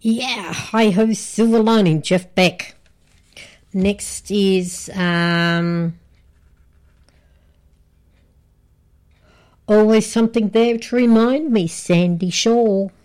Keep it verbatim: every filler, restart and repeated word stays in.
Yeah, hi ho, silver lining, Jeff Beck. Next is um, Always Something There to Remind Me, Sandy Shaw.